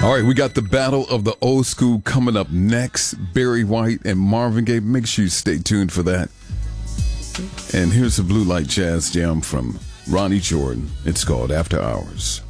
All right, we got the battle of the old school coming up next. Barry White and Marvin Gaye. Make sure you stay tuned for that. And here's a Blue Light Jazz Jam from Ronnie Jordan. It's called After Hours.